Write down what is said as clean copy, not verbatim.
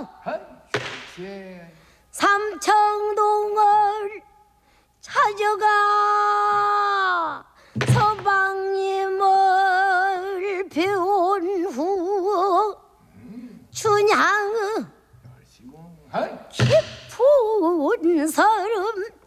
삼청동을 찾아가 서방님을 배운 후 춘향 깊은 서름